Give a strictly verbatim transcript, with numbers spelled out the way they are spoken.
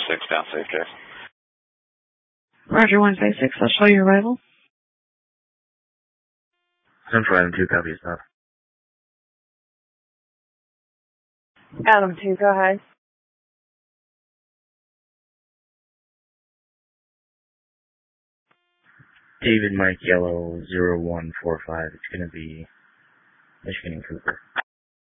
six, down safe check. Roger, one five six, I'll show your arrival. Central Adam two, copy, stop. Adam two, go ahead. David Mike Yellow zero one four five. It's going to be Michigan and Cooper.